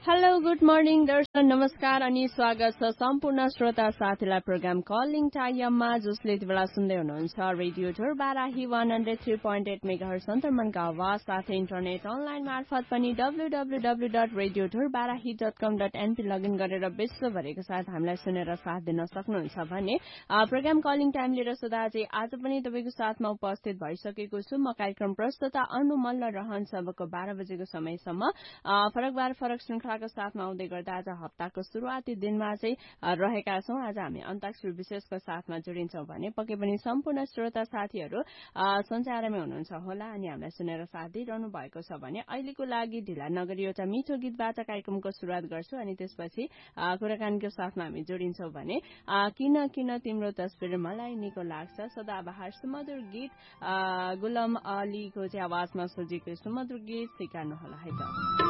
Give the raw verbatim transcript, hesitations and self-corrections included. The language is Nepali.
हेलो गुड मर्निङ दर्शन नमस्कार अनि स्वागत छ सम्पूर्ण श्रोता साथीलाई प्रोग्राम कलिङ टाइममा जसले यति बेला सुन्दै हुनुहुन्छ रेडियो ठोर Barahi one hundred three point at mega hertz सन्तरमनको आवाज साथै इन्टरनेट अनलाइन मार्फत पनि W W W dot radio ठोर बाराही डट कम डट एनपी लगइन गरेर विश्वभरिको साथ हामीलाई सुनेर साथ दिन सक्नुहुन्छ भने प्रोग्राम कलिङ टाइम लिएर सदा चाहिँ आज पनि तपाईँको साथमा उपस्थित भइसकेको छु म कार्यक्रम प्रस्तुता अनु मल्ल रहन्छ अबको बाह्र बजेको समयसम्म फरक बार फरक श्रृंखलाको साथमा आउँदै गर्दा आज हप्ताको सुरुवाती दिनमा चाहिँ रहेका छौं। आज हामी अन्ताक्षरी विशेषको साथमा जोडिन्छौं भने पक्कै पनि सम्पूर्ण श्रोता साथीहरू सञ्चारमै हुनुहुन्छ होला अनि हामीलाई सुनेर साथ दिइरहनु भएको छ भने अहिलेको लागि ढिला नगरी एउटा मिठो गीतबाट कार्यक्रमको सुरुवात गर्छु अनि त्यसपछि कुराकानीको साथमा हामी जोडिन्छौं भने किन किन तिम्रो तस्बिर मलाई निको लाग्छ सदाबहार सुमधुर गीत गुलाम अलीको चाहिँ आवाजमा सजिएको सुमधुर गीत सिकार्नु होला है त।